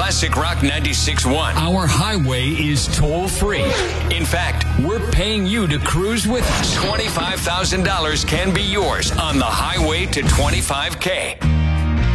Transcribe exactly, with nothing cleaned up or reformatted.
Classic Rock ninety-six point one. Our highway is toll-free. In fact, we're paying you to cruise with us. twenty-five thousand dollars can be yours on the highway to twenty-five K.